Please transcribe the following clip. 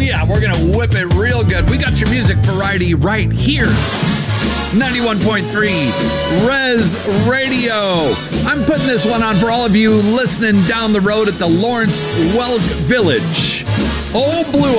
yeah, we're going to whip it real good. We got your music variety right here. 91.3 Res Radio. I'm putting this one on for all of you listening down the road at the Lawrence Welk Village. Old Blue